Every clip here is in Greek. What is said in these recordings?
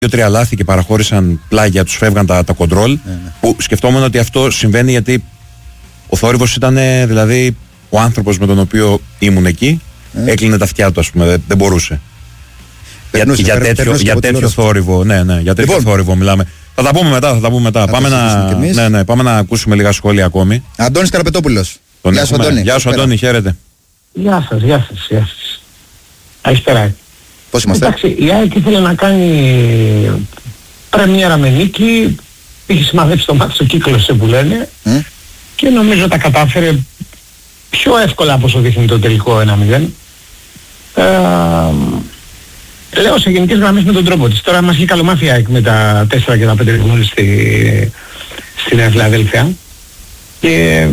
2-3 λάθη και παραχώρησαν πλάγια, τους φεύγαν τα κοντρόλ. Που σκεφτόμουν ότι αυτό συμβαίνει γιατί ο θόρυβος ήταν δηλαδή ο άνθρωπος με τον οποίο ήμουν εκεί. Έκλεινε τα αυτιά του, ας πούμε, δεν μπορούσε. Για τέτοιο θόρυβο, για τέτοιο θόρυβο μιλάμε. Θα τα πούμε μετά. Πάμε να ακούσουμε λίγα σχόλια ακόμη. Αντώνης Καραπετόπουλος. Γεια σου, Αντώνη. Γεια σου, Αντώνη, χαίρετε. Γεια σας. Αριστερά. Πώς είμαστε? Εντάξει, η ΑΕΚ ήθελε να κάνει πρεμιέρα με νίκη, είχε σημαδέψει το μάτι στο κύκλωσε που λένε και νομίζω τα κατάφερε πιο εύκολα από όσο δείχνει το τελικό 1-0. Λέω σε γενικές γραμμές με τον τρόπο της. Τώρα μας είχε καλομάθει η ΑΕΚ με τα 4 και τα 5 γνώρες στη Νέα Φιλαδέλφια και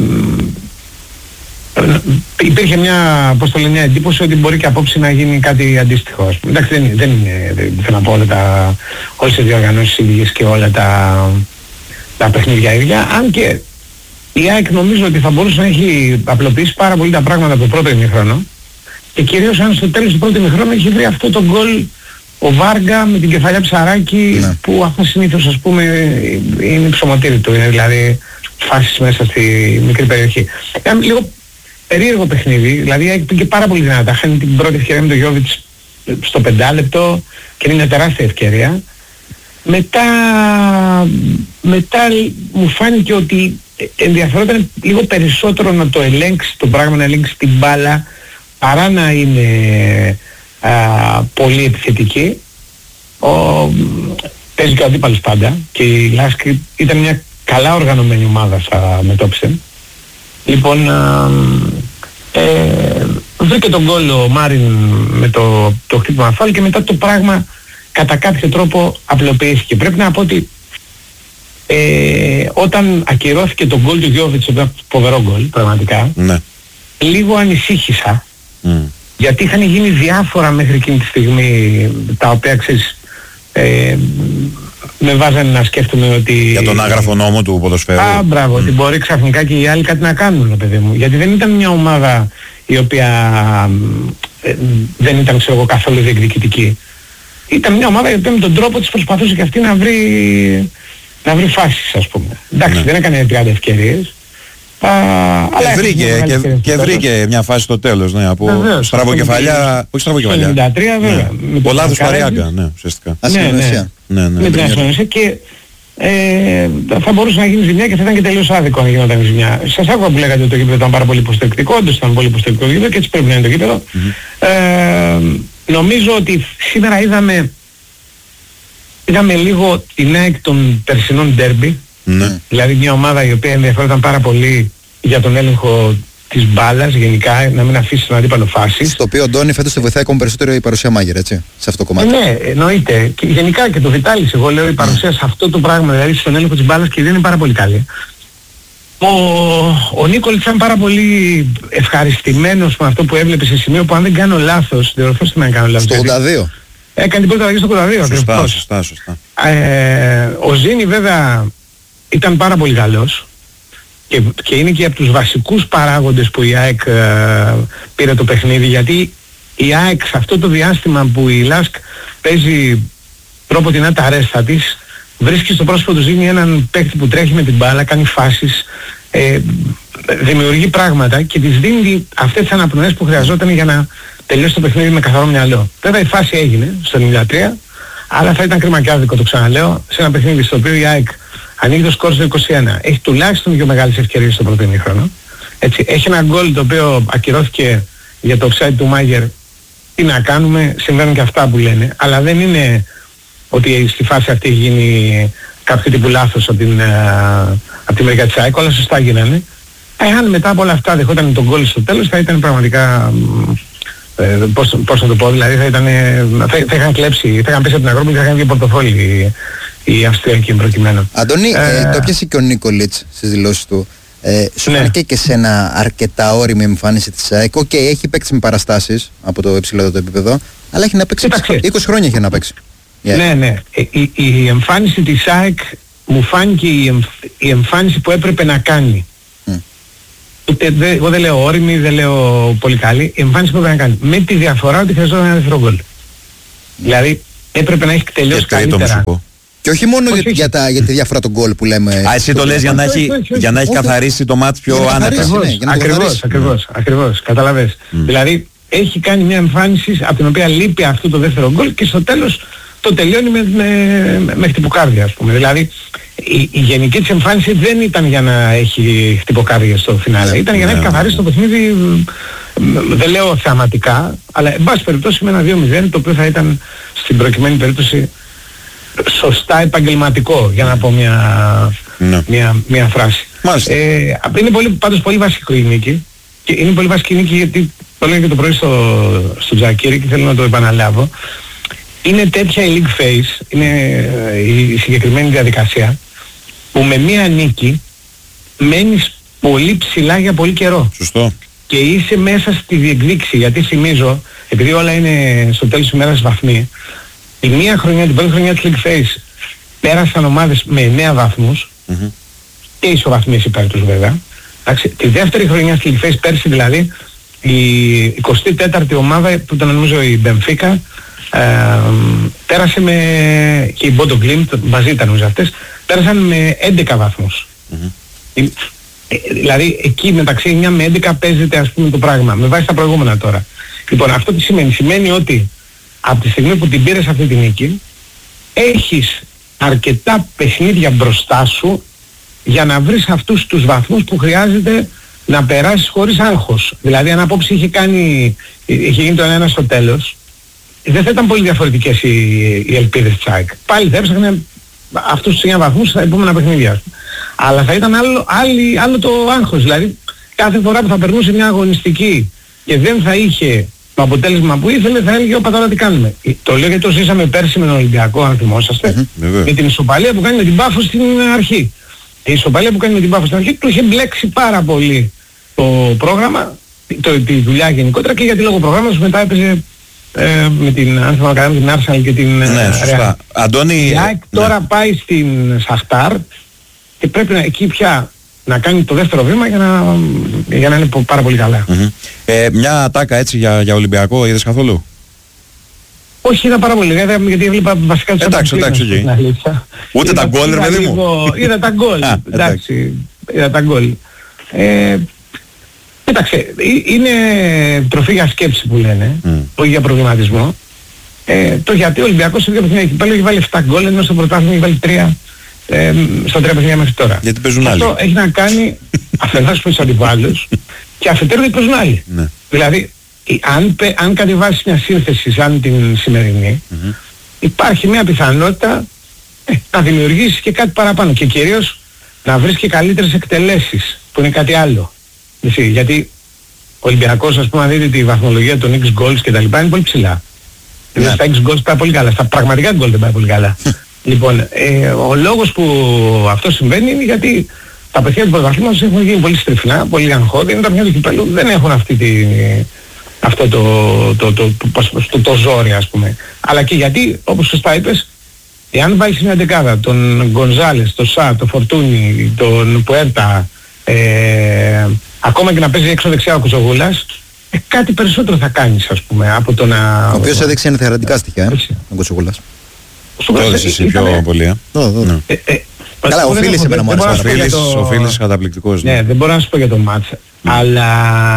υπήρχε μια εντύπωση ότι μπορεί και απόψε να γίνει κάτι αντίστοιχο, ας πούμε. Εντάξει, δεν θέλω να πω όλες τις διοργανώσεις ίδιες και όλα τα παιχνίδια ίδια, αν και η ΑΕΚ νομίζω ότι θα μπορούσε να έχει απλοποιήσει πάρα πολύ τα πράγματα από το πρώτο ημίχρονο και κυρίως αν στο τέλος του πρώτου ημίχρονου έχει βρει αυτό το γκολ ο Βάργα με την κεφαλιά Ψαράκη, που αυτό συνήθως, ας πούμε, είναι ψωμοτήρητο, είναι δηλαδή φάσεις μέσα στη μικρή περιοχή. Λίγο περίεργο παιχνίδι, δηλαδή πήγε πάρα πολύ δυνατά. Χάνει την πρώτη ευκαιρία με τον Γιώβιτς στο 5 λεπτό και είναι μια τεράστια ευκαιρία. Μετά μου φάνηκε ότι ενδιαφερόταν λίγο περισσότερο να το ελέγξει το πράγμα, να ελέγξει την μπάλα, παρά να είναι πολύ επιθετική. Παίζει και ο αντίπαλος πάντα και η Λάσκ ήταν μια καλά οργανωμένη ομάδα στα Μετόψεν. Λοιπόν, βρήκε τον γκολ ο Μάριν με το χτύπημα φάουλ και μετά το πράγμα κατά κάποιο τρόπο απλοποιήθηκε. Πρέπει να πω ότι όταν ακυρώθηκε το γκολ του Γιώβιτς, ένα φοβερό γκολ πραγματικά, λίγο ανησύχησα, γιατί είχαν γίνει διάφορα μέχρι εκείνη τη στιγμή τα οποία, ξέρεις, με βάζανε να σκέφτομαι ότι... Για τον άγραφο νόμο του ποδοσφαίρου. Μπράβο, ότι μπορεί ξαφνικά και οι άλλοι κάτι να κάνουν, παιδί μου. Γιατί δεν ήταν μια ομάδα η οποία δεν ήταν, ξέρω εγώ, καθόλου διεκδικητική. Ήταν μια ομάδα η οποία με τον τρόπο της προσπαθούσε και αυτή να βρει φάσεις, ας πούμε. Εντάξει, δεν έκανε 30 ευκαιρίες. Αλλά βρήκε μια φάση στο τέλος, από στραβοκεφαλιά, όχι στραβοκεφαλιά. 93 βέβαια. Ο λάθος Παριάγκα, ουσιαστικά. Με την ασφαλισία και θα μπορούσε να γίνει ζημιά και θα ήταν και τελείως άδικο να γινόταν ζημιά. Σας άκουγα που λέγατε ότι το γήπεδο ήταν πάρα πολύ υποστηρικτικό, όντως ήταν πολύ υποστηρικτικό γήπεδο και έτσι πρέπει να είναι το γήπεδο. Νομίζω ότι σήμερα είδαμε λίγο την ΑΕΚ των περσινών ντέρμπι. Δηλαδή μια ομάδα η οποία ενδιαφέρονταν πάρα πολύ για τον έλεγχο της μπάλας γενικά, να μην αφήσει τον αντίπαλο φάσεις. Στο οποίο ο Ντόνι φέτος τη βοηθάει ακόμη περισσότερο η παρουσία Μάγερ, έτσι, σε αυτό το κομμάτι. Ναι, εννοείται. Και γενικά και το Βιτάλης, εγώ λέω, η παρουσία σε αυτό το πράγμα, δηλαδή στον έλεγχο της μπάλας, και δεν είναι πάρα πολύ καλή. Ο Νίκολιτς ήταν πάρα πολύ ευχαριστημένος με αυτό που έβλεπε σε σημείο που, αν δεν κάνω λάθος, διορθώστε με αν κάνω λάθος. Στο 82. Έκανε την πρώτη αλλαγή στο 82. Σωστά. Ο Ζήνη βέβαια ήταν πάρα πολύ καλός και είναι και από τους βασικούς παράγοντες που η ΑΕΚ πήρε το παιχνίδι, γιατί η ΑΕΚ σε αυτό το διάστημα που η Λάσκ παίζει τρόπο την τα ρέστα της, βρίσκει στο πρόσωπο του Ζήνη έναν παίκτη που τρέχει με την μπάλα, κάνει φάσεις, δημιουργεί πράγματα και της δίνει αυτές τις αναπνοές που χρειαζόταν για να τελειώσει το παιχνίδι με καθαρό μυαλό. Βέβαια η φάση έγινε στο 93, αλλά θα ήταν κρίμα και άδικο, το ξαναλέω, σε ένα παιχνίδι στο οποίο η ΑΕΚ ανοίγει το σκορ στο 21. Έχει τουλάχιστον δύο μεγάλες ευκαιρίες στο πρώτο ημίχρονο. Έτσι, έχει ένα γκολ το οποίο ακυρώθηκε για το offside του Μάγερ. Τι να κάνουμε, συμβαίνουν και αυτά που λένε. Αλλά δεν είναι ότι στη φάση αυτή έχει γίνει κάποιο τύπου λάθος από τη μεριά της ΑΕΚ. Όλα σωστά γίνανε. Αν μετά από όλα αυτά δεχόταν τον γκολ στο τέλος, θα ήταν πραγματικά... πώς να το πω, δηλαδή θα είχαν κλέψει, θα είχαν πέσει από την Αγρόπολη και θα είχαν βγει πορτοφόλι οι Αυστριακοί προκειμένου. Αντώνη, το πιασε και ο Νίκολιτς στις δηλώσεις του. Σου φάνηκε και σε ένα αρκετά όριμη εμφάνιση της ΑΕΚ. Οκ, έχει παίξει με παραστάσεις από το υψηλότερο επίπεδο, αλλά έχει να παίξει 20 χρόνια έχει να παίξει. Ναι. Η εμφάνιση της ΑΕΚ μου φάνηκε η εμφάνιση που έπρεπε να κάνει. Εγώ δεν λέω όριμη, δεν λέω πολύ καλή. Η εμφάνιση που έπρεπε να κάνει. Με τη διαφορά ότι χρειαζόταν ένα δεύτερο γκολ. Δηλαδή έπρεπε να έχει τελειώσει καλύτερα. Και όχι μόνο για τη διάφορα των γκολ που λέμε. Εσύ το λες για να έχει καθαρίσει το μάτς πιο άνετα. Ακριβώς, καταλαβες. Δηλαδή έχει κάνει μια εμφάνιση από την οποία λείπει αυτό το δεύτερο γκολ και στο τέλος το τελειώνει με χτυποκάρδια, ας πούμε. Δηλαδή η γενική της εμφάνιση δεν ήταν για να έχει χτυποκάρδια στο φινάλε, ήταν για να έχει καθαρίσει το παιχνίδι, δεν λέω θεαματικά, αλλά εν πάση περιπτώσει με ένα 2-0, το οποίο θα ήταν στην προκειμένη περίπτωση σωστά επαγγελματικό, για να πω μια φράση. Είναι πάντως πολύ βασική η νίκη, και είναι πολύ βασική η νίκη γιατί το λέγα και το πρωί στο Τζακίρι και θέλω να το επαναλάβω. Είναι τέτοια η league phase, είναι η συγκεκριμένη διαδικασία, που με μία νίκη μένεις πολύ ψηλά για πολύ καιρό. Σωστό. Και είσαι μέσα στη διεκδίκηση, γιατί θυμίζω, επειδή όλα είναι στο τέλος της ημέρας βαθμοί, την πρώτη χρονιά της league phase πέρασαν ομάδες με 9 βαθμούς και ισοβαθμίες υπέρ τους βέβαια. Τη δεύτερη χρονιά της league phase, πέρσι δηλαδή, η 24η ομάδα που ήταν νομίζω η Μπενφίκα, πέρασε και η Bodo Glimt, μαζί ήταν νομίζω αυτές, πέρασαν με 11 βαθμούς. Δηλαδή εκεί μεταξύ 9 με 11 παίζεται ας πούμε το πράγμα, με βάση τα προηγούμενα τώρα. Λοιπόν, αυτό τι σημαίνει? Σημαίνει ότι από τη στιγμή που την πήρες αυτή τη νίκη, έχεις αρκετά παιχνίδια μπροστά σου για να βρεις αυτούς τους βαθμούς που χρειάζεται να περάσεις χωρίς άγχος. Δηλαδή αν απόψε είχε γίνει το 1-1 στο τέλος, δεν θα ήταν πολύ διαφορετικές οι ελπίδες της ΑΕΚ. Πάλι θα έψαχνε αυτούς τους 9 βαθμούς στα επόμενα παιχνίδια. Αλλά θα ήταν άλλο το άγχος. Δηλαδή κάθε φορά που θα περνούσε μια αγωνιστική και δεν θα είχε το αποτέλεσμα που ήθελε, θα έλεγε όπα τώρα τι κάνουμε. Το λέω γιατί το ζήσαμε πέρσι με τον Ολυμπιακό, αν θυμόσαστε, με την ισοπαλία που κάνει με την Πάφο στην αρχή. Η ισοπαλία που κάνει με την Πάφο στην αρχή του είχε μπλέξει πάρα πολύ το πρόγραμμα, τη δουλειά γενικότερα, και γιατί λόγω προγράμματος μετά έπαιζε με την Arsenal και την Real. Αντώνη, η ΑΕΚ τώρα πάει στην Σαχτάρ και πρέπει εκεί πια να κάνει το δεύτερο βήμα για να είναι πάρα πολύ καλά. Μια ατάκα έτσι για Ολυμπιακό είδες καθόλου? Όχι, είδα πάρα πολύ, γιατί έβλεπα βασικά τους εντάξει. Ούτε τα γκολ, ρε παιδί μου. Είδα τα γκολ, εντάξει, είδα τα γκολ. Κοίταξε, είναι τροφή για σκέψη που λένε, όχι για προβληματισμό. Το γιατί ο Ολυμπιακός σε δύο παιχνίδια εκεί πέρα έχει βάλει 7 γκολ, ενώ στο πρωτάθλημα έχει βάλει 3 στα 3 παιχνίδια μέχρι τώρα. Γιατί παίζουν άλλοι. Αυτό έχει να κάνει αφενός με τους αντιπάλους και αφετέρου γιατί παίζουν άλλοι. Δηλαδή, αν κατεβάσεις μια σύνθεση σαν την σημερινή, υπάρχει μια πιθανότητα να δημιουργήσεις και κάτι παραπάνω και κυρίως να βρεις και καλύτερες εκτελέσεις, που είναι κάτι άλλο. Γιατί ο Ολυμπιακός, ας πούμε, αν δείτε τη βαθμολογία των X goals και τα λοιπά, είναι πολύ ψηλά. Στα X goals πάει πολύ καλά, στα πραγματικά goals δεν πάει πολύ καλά. Λοιπόν, ο λόγος που αυτό συμβαίνει είναι γιατί τα παιχνίδια του πρωταθλήματος έχουν γίνει πολύ στριφνά, πολύ αγχώδη, ενώ τα παιχνίδια του κυπέλλου δεν έχουν αυτό το ζόρι, ας πούμε. Αλλά και γιατί, όπως σωστά είπες, εάν βάλεις μια δεκάδα τον Γκονζάλες, τον Σα, τον Φορτούνι, τον Πουέρτα, ακόμα και να παίζει έξω δεξιά ο Κουτσογούλας, κάτι περισσότερο θα κάνεις, ας πούμε, από το να... Ο οποίος έδειξε ενθαρρυντικά στοιχεία, ο Κουτσογούλας. Πρόδεσαι εσύ πιο πολύ, Καλά, ο Φίλης εμένα μου άρεσε. Ο Φίλης καταπληκτικός. Ναι, δεν μπορώ να σου πω για το μάτς, αλλά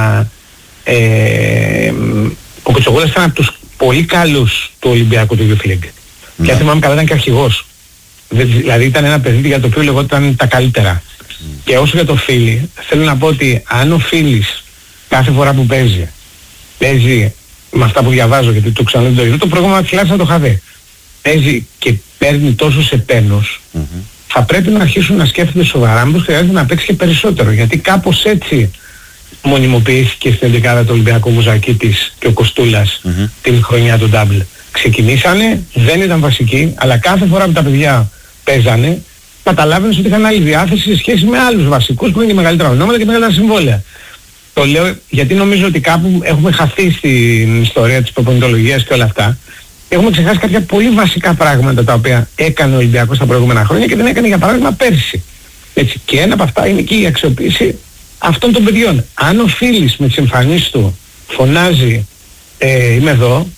ο Κουτσογούλας ήταν από τους πολύ καλούς του Ολυμπιακού του Youth League. Και αν θυμάμαι καλά ήταν και αρχηγός. Δηλαδή ήταν ένα παιδί για το οποίο λεγόταν τα καλύτερα. Και όσο για το Φίλη, θέλω να πω ότι αν ο Φίλης κάθε φορά που παίζει με αυτά που διαβάζω, γιατί το ξαναλέω το πρόγραμμα της να το είχα δει, παίζει και παίρνει τόσο επένους, θα πρέπει να αρχίσουν να σκέφτονται σοβαρά μήπως χρειάζεται να παίξει και περισσότερο, γιατί κάπως έτσι μονιμοποιήθηκε στην δεκάδα του Ολυμπιακού Μουζακίτης και ο Κοστούλας την χρονιά του double. Ξεκινήσανε, δεν ήταν βασικοί, αλλά κάθε φορά που τα παιδιά παίζανε, καταλάβαινες ότι είχαν άλλη διάθεση σε σχέση με άλλους βασικούς που είναι μεγαλύτερα ονόματα και μεγαλύτερα συμβόλαια. Το λέω γιατί νομίζω ότι κάπου έχουμε χαθεί στην ιστορία της προπονητολογίας και όλα αυτά. Έχουμε ξεχάσει κάποια πολύ βασικά πράγματα τα οποία έκανε ο Ολυμπιακός τα προηγούμενα χρόνια και δεν έκανε για παράδειγμα πέρσι. Έτσι. Και ένα από αυτά είναι και η αξιοποίηση αυτών των παιδιών. Αν ο Φίλης με τις εμφανίσεις του φωνάζει είμαι εδώ,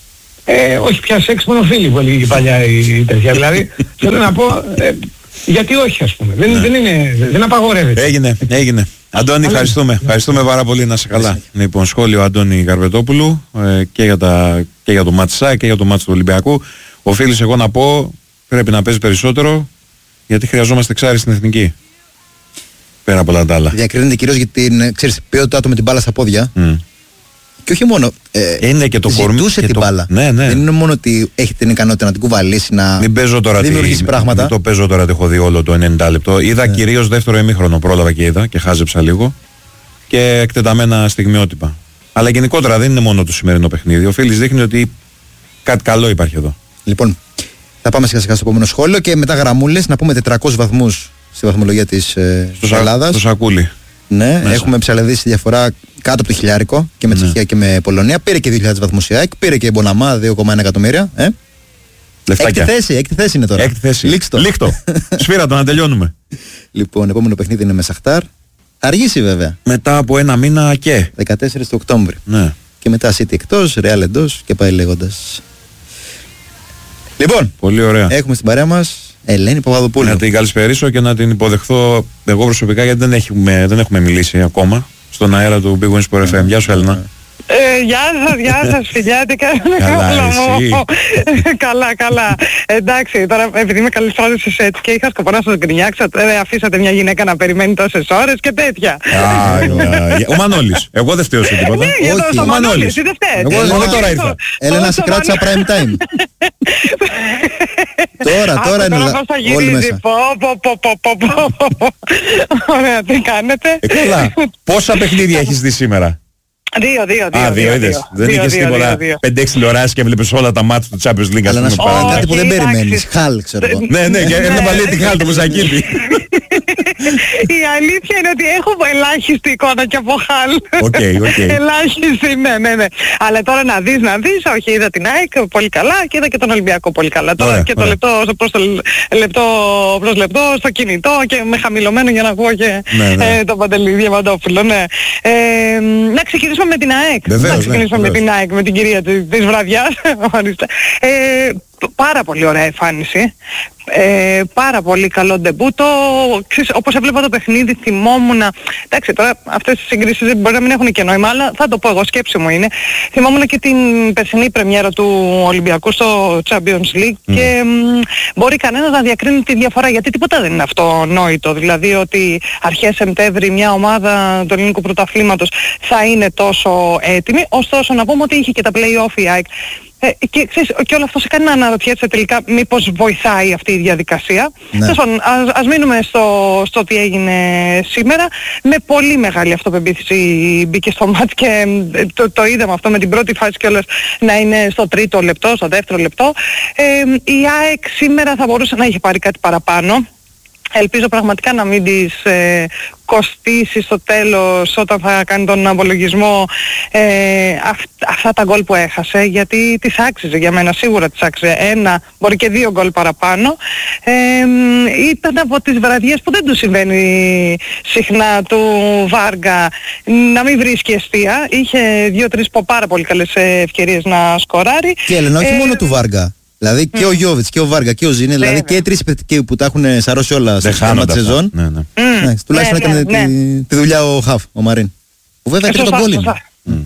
όχι πια σεξ μόνο φίλοι που έλεγε παλιά η τέτοια. Δηλαδή θέλω να πω γιατί όχι, ας πούμε. Δεν απαγορεύεται. Έγινε. Αντώνη, ευχαριστούμε πάρα πολύ, να είσαι καλά. Λοιπόν, σχόλιο Αντώνη Καρβετόπουλου και για το μάτσο και για το μάτσο του Ολυμπιακού. Οφείλεις εγώ να πω, πρέπει να παίζει περισσότερο, γιατί χρειαζόμαστε εξάρι στην εθνική. Πέρα από όλα τα άλλα. Διακρίνεται κυρίως για την ποιότητά του με την μπάλα στα πόδια. Και όχι μόνο. Είναι και το κορμί. Ζητούσε την μπάλα. Ναι. Δεν είναι μόνο ότι έχει την ικανότητα να την κουβαλήσει, να δημιουργήσει πράγματα. Μην το παίζω τώρα ότι έχω δει όλο το 90 λεπτό. Είδα κυρίως δεύτερο ημίχρονο, πρόλαβα και είδα και χάζεψα λίγο. Και εκτεταμένα στιγμιότυπα. Αλλά γενικότερα δεν είναι μόνο το σημερινό παιχνίδι. Ο Φίλης δείχνει ότι κάτι καλό υπάρχει εδώ. Λοιπόν, θα πάμε σιγά σιγά στο επόμενο σχόλιο και μετά γραμμούλες να πούμε 400 βαθμούς στη βαθμολογία της Ελλάδας. Στο σακούλι. Ναι, μέσα. Έχουμε ψαλεδίσει διαφορά κάτω από το χιλιάρικο και με Τσεχία και με Πολωνία. Πήρε και 2.000 βαθμούς η ΑΕΚ, πήρε και η Μποναμά 2,1 εκατομμύρια. Έκτη θέση είναι τώρα. Λίχτο. Σφύρα το να τελειώνουμε. Λοιπόν, επόμενο παιχνίδι είναι με Σαχτάρ. Αργήσει βέβαια. Μετά από ένα μήνα και 14 του Οκτώβρη. Ναι. Και μετά City εκτός, Real εντός και πάει λέγοντας. Λοιπόν, πολύ ωραία. Έχουμε στην παρέα μας Ελένη Παπαδοπούλου. Να την καλησπερίσω και να την υποδεχθώ εγώ προσωπικά, γιατί δεν έχουμε μιλήσει ακόμα στον αέρα του Big Win Sport FM. Γεια σου, Έλληνα. Γεια σας φιλιά, τι κάνετε? Καλά. Εντάξει, τώρα επειδή με καλησπρόζησες έτσι και είχα σκοπό να σας γκρινιάξω, αφήσατε μια γυναίκα να περιμένει τόσες ώρες και τέτοια. Ο Μανώλης, εγώ δεν φταίω σε τίποτα. Όχι, ο Μανώλης, εσύ δεν φταίς. Εγώ τώρα ήρθα. Έλενα, σε κράτησα prime time. Τώρα είναι όλοι μέσα. Ωραία, τι κάνετε? Καλά. Πόσα παιχνίδια έχεις δει σήμερα? Δύο. Δεν είχες τίποτα 5-6 τηλεοράσεις και έβλεπες όλα τα μάτια του Champions League? Αλλά να σου πω κάτι που δεν περιμένεις. Χαλ, ξέρω εγώ. Ναι, και ένα παλί τη Χαλ, το Μουζακίδη. Η αλήθεια είναι ότι έχω ελάχιστη εικόνα και από Χαλ. Ελάχιστη, ναι. Αλλά τώρα να δεις, όχι, είδα την ΑΕΚ πολύ καλά και είδα και τον Ολυμπιακό πολύ καλά. Τώρα και το λεπτό προς λεπτό στο κινητό και με χαμηλωμένο για να ακούω και τον Παντελή Διαμαντόπουλο. Να ξεκινήσουμε με την ΑΕΚ. Με την ΑΕΚ, με την κυρία της βραδιάς. Πάρα πολύ ωραία εμφάνιση. Πάρα πολύ καλό ντεμπούτο. Όπως έβλεπα το παιχνίδι θυμόμουν, εντάξει τώρα αυτές τις συγκρίσεις μπορεί να μην έχουν και νόημα, αλλά θα το πω εγώ, σκέψη μου είναι. Θυμόμουν και την περσινή πρεμιέρα του Ολυμπιακού στο Champions League και μπορεί κανένας να διακρίνει τη διαφορά, γιατί τίποτα δεν είναι αυτονόητο. Δηλαδή ότι αρχές Σεπτέμβρη μια ομάδα του ελληνικού πρωταθλήματος θα είναι τόσο έτοιμη, ωστόσο να πούμε ότι είχε και τα play-off η ΑΕΚ. Και ξέρεις, και όλο αυτό σε κάνει να αναρωτιέσαι τελικά μήπως βοηθάει αυτή η διαδικασία. Ναι. Ας μείνουμε στο τι έγινε σήμερα. Με πολύ μεγάλη αυτοπεποίθηση μπήκε στο μάτς και το είδαμε αυτό με την πρώτη φάση κιόλας να είναι στο τρίτο λεπτό, στο δεύτερο λεπτό. Η ΑΕΚ σήμερα θα μπορούσε να είχε πάρει κάτι παραπάνω. Ελπίζω πραγματικά να μην της κοστίσει στο τέλος όταν θα κάνει τον απολογισμό αυτά τα γκολ που έχασε, γιατί της άξιζε για μένα, σίγουρα της άξιζε ένα, μπορεί και 2 γκολ παραπάνω. Ήταν από τις βραδιές που δεν του συμβαίνει συχνά του Βάργα να μην βρίσκει εστία, είχε 2-3 πάρα πολύ καλές ευκαιρίες να σκοράρει. Και Έλενα, όχι μόνο του Βάργα. Δηλαδή και ο Γιώβιτς και ο Βάργα και ο Ζήνη, δηλαδή και οι τρεις επιθετικοί που τα έχουν σαρώσει όλα στο θέμα της σεζόν. Τουλάχιστον έκανε τη δουλειά ο Χαφ, ο Μαρίν. Που βέβαια και τον γκολ είναι.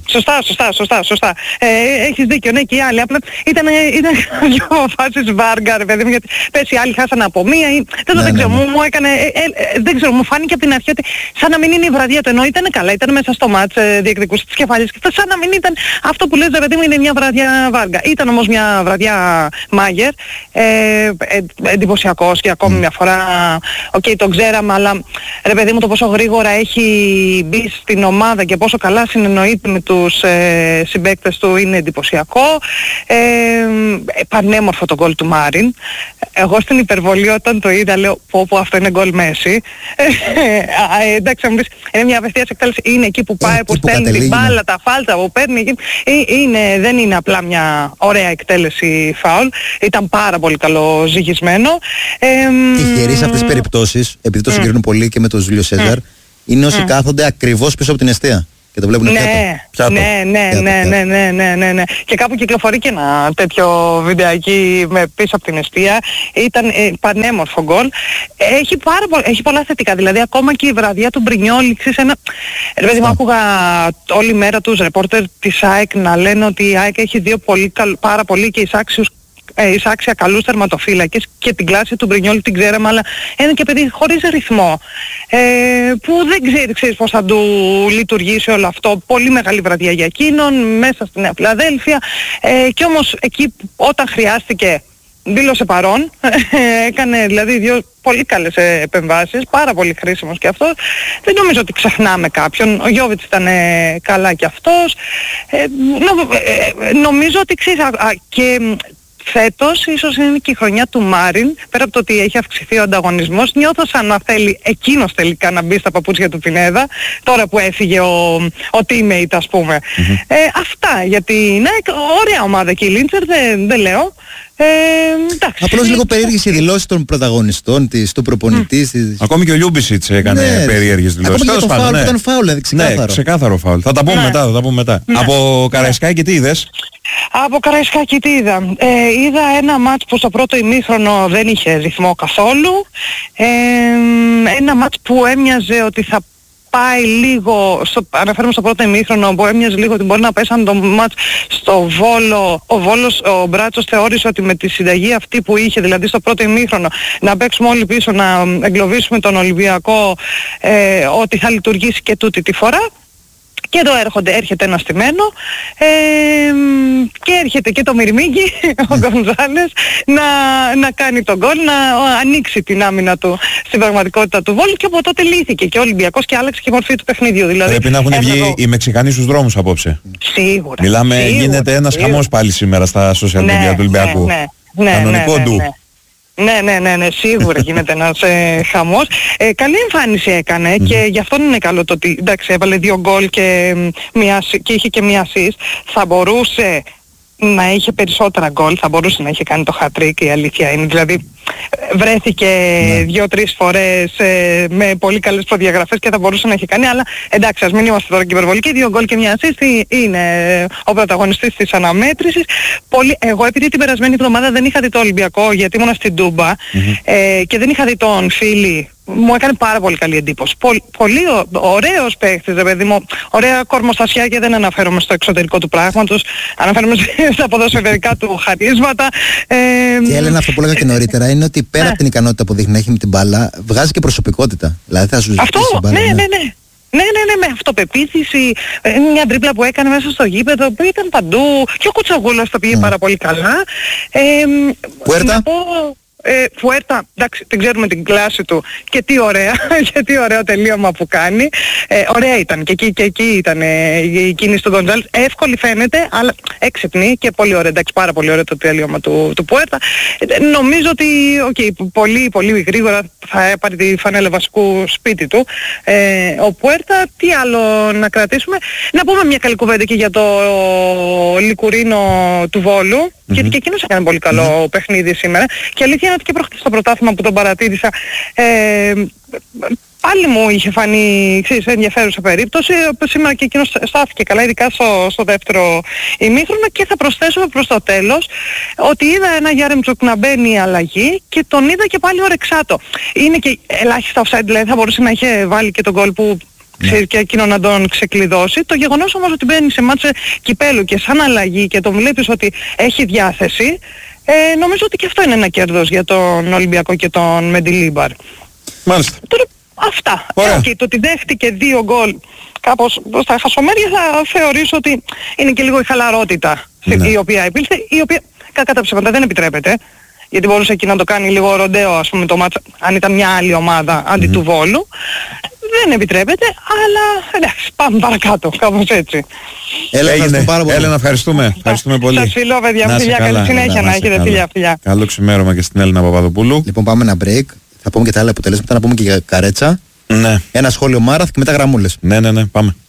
Σωστά. Έχεις δίκιο, ναι, και οι άλλοι. Απλά ήταν δυο φάσεις Βάργα, ρε παιδί μου, γιατί πες οι άλλοι χάσανε από μία ή δεν ξέρω, μου έκανε, δεν ξέρω, μου φάνηκε από την αρχή ότι σαν να μην είναι η βραδιά του, ενώ ήταν καλά, ήταν μέσα στο μάτς, διεκδικούσε τις κεφάλιες και σαν να μην ήταν αυτό που λες, ρε παιδί μου, είναι μια βραδιά Βάργα. Ήταν όμως μια βραδιά Μάγερ, εντυπωσιακός και ακόμη μια φορά, τον ξέραμε, αλλά ρε παιδί μου, το πόσο γρήγορα έχει μπει στην ομάδα και πόσο καλά συνεννοείται με τους συμπαίκτες του είναι εντυπωσιακό. Πανέμορφο το γκολ του Μάριν. Εγώ στην υπερβολή όταν το είδα λέω πω αυτό είναι γκολ Μέση. Εντάξει, θα μου πεις, είναι μια απευθείας εκτέλεση, είναι εκεί που πάει, που στέλνει την μπάλα, τα φάλτσα που παίρνει, δεν είναι απλά μια ωραία εκτέλεση φάουλ, ήταν πάρα πολύ καλό ζυγισμένο. Τυχεροί σε αυτές τις περιπτώσεις, επειδή το συγκρίνουν πολύ και με τον Ζούλιο Σέζαρ, είναι όσοι κάθονται ακριβώς πίσω από την εστία. Και το βλέπουν πιάτο. Ναι. Και κάπου κυκλοφορεί και ένα τέτοιο βιντεάκι πίσω από την εστία. Ήταν πανέμορφο γκολ. Έχει πολλά θετικά. Δηλαδή ακόμα και η βραδιά του Μπρινιόλη, δηλαδή μου άκουγα όλη μέρα τους ρεπόρτερ της ΑΕΚ να λένε ότι η ΑΕΚ έχει δύο πάρα πολύ και εισάξια καλούς τερματοφύλακες και την κλάση του Μπρινιόλη την ξέραμε, αλλά είναι και παιδί χωρίς ρυθμό που δεν ξέρεις πώς θα του λειτουργήσει όλο αυτό. Πολύ μεγάλη βραδιά για εκείνον μέσα στη Νέα Φιλαδέλφια και όμως εκεί όταν χρειάστηκε δήλωσε παρόν, έκανε δηλαδή δύο πολύ καλές επεμβάσεις, πάρα πολύ χρήσιμος και αυτός. Δεν νομίζω ότι ξεχνάμε κάποιον. Ο Γιώβιτς ήταν καλά και αυτός. Νομίζω ότι ξέρεις και φέτος ίσως είναι και η χρονιά του Μάριν, πέρα από το ότι έχει αυξηθεί ο ανταγωνισμός, νιώθω σαν να θέλει εκείνος τελικά να μπει στα παπούτσια του Πινέδα, τώρα που έφυγε ο teammate ας πούμε. Αυτά, γιατί είναι ωραία ομάδα και η Λίντσερ, δεν λέω. Απλώς λίγο περίεργες οι δηλώσεις των πρωταγωνιστών της, του προπονητή της. Ακόμη και ο Λιούμπισιτς έκανε περίεργες δηλώσεις. Ακόμη και το φάουλ που ήταν φάουλ, δηλαδή ξεκάθαρο. Ναι, ξεκάθαρο φάουλ. Θα τα πούμε μετά. Από Καραϊσκάκη τι είδες? Από Καραϊσκάκη τι είδα? Είδα ένα μάτς που στο πρώτο ημίχρονο δεν είχε ρυθμό καθόλου. Ένα μάτς που έμοιαζε ότι θα πάει λίγο, αναφέρομαι στο πρώτο ημίχρονο, που έμοιαζε λίγο ότι μπορεί να πέσαν το μάτς στο Βόλο. Ο Μπράτσος θεώρησε ότι με τη συνταγή αυτή που είχε, δηλαδή στο πρώτο ημίχρονο, να παίξουμε όλοι πίσω, να εγκλωβίσουμε τον Ολυμπιακό, ότι θα λειτουργήσει και τούτη τη φορά. Και εδώ έρχεται ένα στημένο και έρχεται και το Μυρμήγκι, ο Γκονζάλες, να κάνει τον γκολ, να ανοίξει την άμυνα του στην πραγματικότητα του Βόλου, και από τότε λύθηκε και ο Ολυμπιακός και άλλαξε και η μορφή του παιχνιδιού. Δηλαδή, πρέπει να έχουν βγει οι Μεξικάνοι στους δρόμους απόψε. Σίγουρα. Μιλάμε, γίνεται ένας χαμός πάλι σήμερα στα social media του Ολυμπιακού. Κανονικό ντου. Ναι, σίγουρα γίνεται ένας χαμός. Καλή εμφάνιση έκανε και γι' αυτό είναι καλό το ότι εντάξει, έβαλε 2 γκολ και είχε και μία assist. Θα μπορούσε να είχε περισσότερα γκολ, θα μπορούσε να είχε κάνει το hat-trick, η αλήθεια είναι. Δηλαδή βρέθηκε 2-3 φορές με πολύ καλές προδιαγραφές και θα μπορούσε να είχε κάνει, αλλά εντάξει, ας μην είμαστε τώρα και υπερβολικοί. 2 γκολ και μια assist είναι ο πρωταγωνιστής της αναμέτρησης. Εγώ επειδή την περασμένη εβδομάδα δεν είχα δει το Ολυμπιακό, γιατί ήμουν στην Τούμπα και δεν είχα δει τον Φίλη, μου έκανε πάρα πολύ καλή εντύπωση. Πολύ ωραίος παίκτης, παιδί μου. Ωραία κορμοστασιά, και δεν αναφέρομαι στο εξωτερικό του πράγματος. Αναφέρομαι στα ποδοσφαιρικά του χαρίσματα. Και Έλενα, αυτό που έλεγα και νωρίτερα είναι ότι πέρα από την ικανότητα που δείχνει να έχει με την μπάλα, βγάζει και προσωπικότητα. Δηλαδή θα σου ζητήσει την μπάλα. Ναι, με αυτοπεποίθηση, μια τρίπλα που έκανε μέσα στο γήπεδο που ήταν παντού, και ο Κουτσαγούλας το πήγε πάρα πολύ καλά. Πουέρτα. Φουέρτα, εντάξει, δεν ξέρουμε την κλάση του και τι ωραία, και τι ωραίο τελείωμα που κάνει. Ωραία ήταν και εκεί ήταν η κίνηση του Γκοντζάλες. Εύκολη φαίνεται, αλλά έξυπνη και πολύ ωραία. Εντάξει, πάρα πολύ ωραίο το τελείωμα του Πουέρτα. Νομίζω ότι πολύ πολύ γρήγορα θα πάρει τη φανέλα βασικού σπίτι του. Ο Πουέρτα, τι άλλο να κρατήσουμε? Να πούμε μια καλή κουβέντα και για το Λικουρίνο του Βόλου, γιατί και εκείνος έκανε πολύ καλό παιχνίδι σήμερα. Και αλήθεια είναι ότι και προχθές στο πρωτάθλημα που τον παρατήρησα, πάλι μου είχε φανεί ενδιαφέρουσα περίπτωση. Σήμερα και εκείνος στάθηκε καλά, ειδικά στο δεύτερο ημίχρονο. Και θα προσθέσω προς το τέλος ότι είδα ένα Γιάρεμτσουκ να μπαίνει αλλαγή και τον είδα και πάλι ορεξάτο. Είναι και ελάχιστα offside, δηλαδή θα μπορούσε να είχε βάλει και τον γκολ που ξέρει και εκείνο να τον ξεκλειδώσει. Το γεγονός όμως ότι μπαίνει σε μάτσε κυπέλου και σαν αλλαγή και τον βλέπεις ότι έχει διάθεση, νομίζω ότι και αυτό είναι ένα κέρδος για τον Ολυμπιακό και τον Μεντιλίμπαρ. Μάλιστα. Τώρα αυτά. Και το ότι δέχτηκε 2 γκολ κάπως στα χασομέρια, θα θεωρήσω ότι είναι και λίγο η χαλαρότητα η οποία επήλθε, η οποία κατά τα ψέματα δεν επιτρέπεται. Γιατί μπορούσε εκεί να το κάνει λίγο ροντέο, ας πούμε, το μάτσα, αν ήταν μια άλλη ομάδα αντί του Βόλου. Δεν επιτρέπεται, αλλά εντάξει, πάμε παρακάτω, κάπως έτσι. Έλενα, ευχαριστούμε. Ευχαριστούμε πολύ. Σας φιλώ, παιδιά, φιλιά, καλή συνέχεια να έχετε, φιλιά. Καλό ξημέρωμα και στην Έλληνα Παπαδοπούλου. Λοιπόν, πάμε ένα break, θα πούμε και τα άλλα αποτελέσματα, να πούμε και για Καρέτσα. Ναι. Ένα σχόλιο Μάραθ και μετά γραμμούλες. Ναι, πάμε.